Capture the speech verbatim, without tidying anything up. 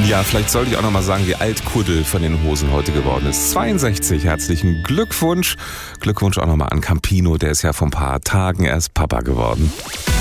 Ja, vielleicht sollte ich auch noch mal sagen, wie alt Kuddel von den Hosen heute geworden ist. zweiundsechzig, herzlichen Glückwunsch. Glückwunsch auch noch mal an Campino, der ist ja vor ein paar Tagen erst Papa geworden.